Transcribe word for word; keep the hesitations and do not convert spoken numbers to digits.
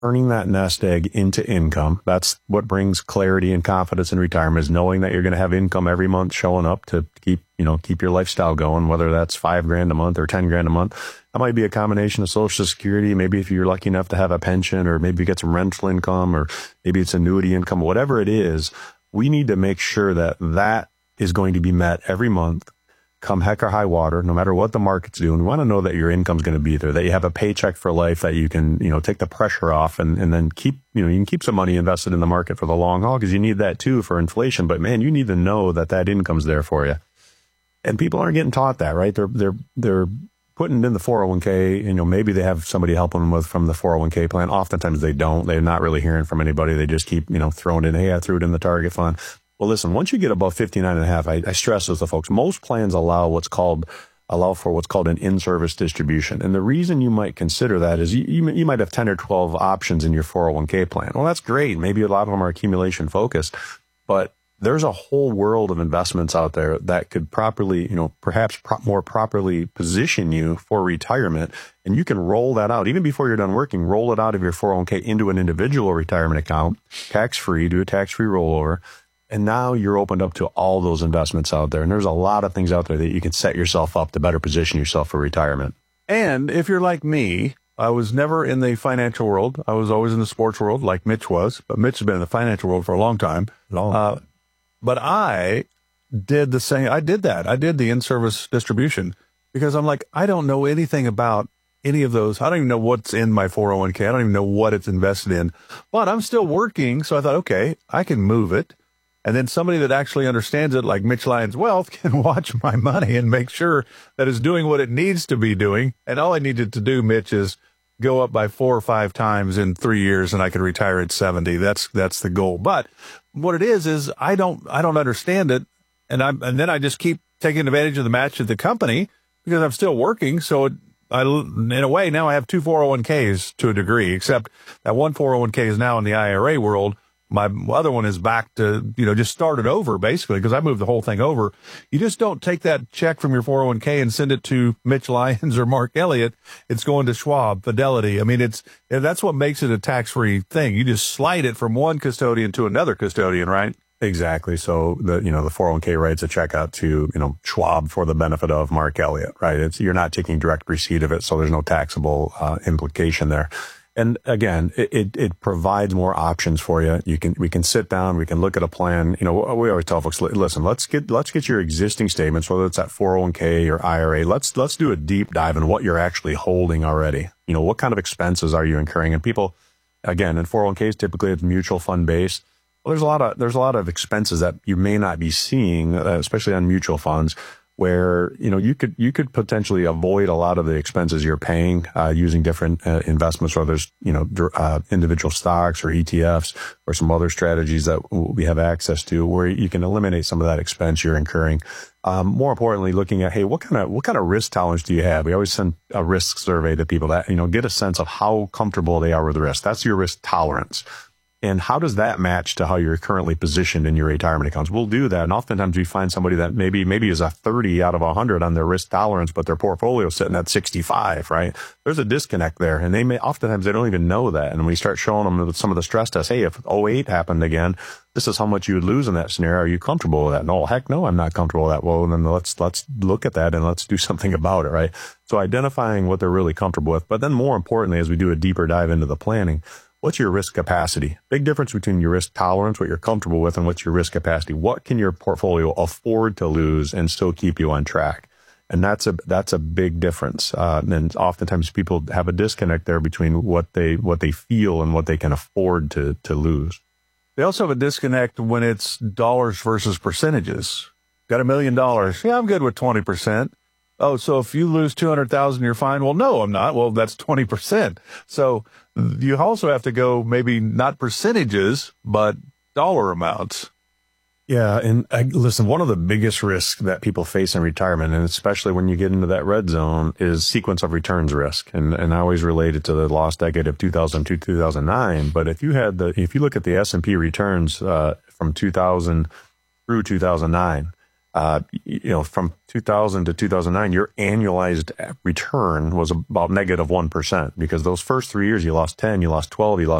turning that nest egg into income. That's what brings clarity and confidence in retirement, is knowing that you're going to have income every month showing up to keep, you know, keep your lifestyle going, whether that's five grand a month or ten grand a month. That might be a combination of Social Security. Maybe if you're lucky enough to have a pension, or maybe you get some rental income, or maybe it's annuity income, whatever it is, we need to make sure that that is going to be met every month, come heck or high water, no matter what the market's doing. We want to know that your income's going to be there, that you have a paycheck for life, that you can, you know, take the pressure off, and, and then keep, you know, you can keep some money invested in the market for the long haul, because you need that too for inflation. But man, you need to know that that income's there for you. And people aren't getting taught that, right? They're, they're, they're putting in the four oh one k, and, you know, maybe they have somebody helping them with from the four oh one k plan. Oftentimes they don't. They're not really hearing from anybody. They just keep, you know, throwing in, hey, I threw it in the target fund. Well, listen, once you get above fifty-nine and a half, I, I stress this to folks, most plans allow what's called, allow for what's called an in-service distribution. And the reason you might consider that is you, you, you might have ten or twelve options in your four oh one k plan. Well, that's great. Maybe a lot of them are accumulation focused, but there's a whole world of investments out there that could properly, you know, perhaps pro- more properly position you for retirement. And you can roll that out even before you're done working, roll it out of your four oh one k into an individual retirement account, tax-free, do a tax-free rollover. And now you're opened up to all those investments out there. And there's a lot of things out there that you can set yourself up to better position yourself for retirement. And if you're like me, I was never in the financial world. I was always in the sports world, like Mitch was. But Mitch has been in the financial world for a long time. Long. Uh, but I did the same. I did that. I did the in-service distribution because I'm like, I don't know anything about any of those. I don't even know what's in my four oh one k. I don't even know what it's invested in. But I'm still working. So I thought, okay, I can move it. And then somebody that actually understands it, like Mitch Lyons Wealth, can watch my money and make sure that it's doing what it needs to be doing. And all I needed to do, Mitch, is go up by four or five times in three years, and I could retire at seventy. That's that's the goal. But what it is is I don't I don't understand it, and I and then I just keep taking advantage of the match at the company because I'm still working. So it, I, in a way, now I have two four oh one k's to a degree, except that one four oh one k is now in the I R A world. My other one is back to, you know, just started over basically because I moved the whole thing over. You just don't take that check from your four oh one k and send it to Mitch Lyons or Mark Elliott. It's going to Schwab, Fidelity. I mean, it's, that's what makes it a tax-free thing. You just slide it from one custodian to another custodian, right? Exactly. So the, you know, the four oh one k writes a check out to, you know, Schwab for the benefit of Mark Elliott, right? It's, you're not taking direct receipt of it. So there's no taxable uh, implication there. And again, it, it, it provides more options for you. You can, we can sit down, we can look at a plan. You know, we always tell folks, listen, let's get, let's get your existing statements, whether it's at four oh one k or I R A. Let's, let's do a deep dive in what you're actually holding already. You know, what kind of expenses are you incurring? And people, again, in four oh one k's, typically it's mutual fund based. Well, there's a lot of, there's a lot of expenses that you may not be seeing, uh, especially on mutual funds, where, you know, you could, you could potentially avoid a lot of the expenses you're paying, uh, using different uh, investments, whether it's, you know, uh, individual stocks or E T Fs or some other strategies that we have access to where you can eliminate some of that expense you're incurring. Um, more importantly, looking at, hey, what kind of, what kind of risk tolerance do you have? We always send a risk survey to people that, you know, get a sense of how comfortable they are with the risk. That's your risk tolerance. And how does that match to how you're currently positioned in your retirement accounts? We'll do that. And oftentimes we find somebody that maybe, maybe is a thirty out of one hundred on their risk tolerance, but their portfolio is sitting at sixty-five, right? There's a disconnect there. And they may, oftentimes they don't even know that. And we start showing them some of the stress tests. Hey, if oh eight happened again, this is how much you would lose in that scenario. Are you comfortable with that? No, heck no, I'm not comfortable with that. Well, then let's, let's look at that and let's do something about it, right? So identifying what they're really comfortable with. But then more importantly, as we do a deeper dive into the planning, what's your risk capacity? Big difference between your risk tolerance, what you're comfortable with, and what's your risk capacity. What can your portfolio afford to lose and still keep you on track? And that's a, that's a big difference. Uh, and oftentimes people have a disconnect there between what they, what they feel and what they can afford to, to lose. They also have a disconnect when it's dollars versus percentages. Got a million dollars. Yeah, I'm good with twenty percent. Oh, so if you lose two hundred thousand, you're fine. Well, no, I'm not. Well, that's twenty percent. So you also have to go maybe not percentages, but dollar amounts. Yeah. And I, listen, one of the biggest risks that people face in retirement, and especially when you get into that red zone, is sequence of returns risk. And, and I always relate it to the lost decade of two thousand two, two thousand nine. But if you had the, if you look at the S and P returns, uh, from two thousand through two thousand nine, uh, you know, from two thousand to two thousand nine, your annualized return was about negative one percent because those first three years you lost ten, you lost twelve, you lost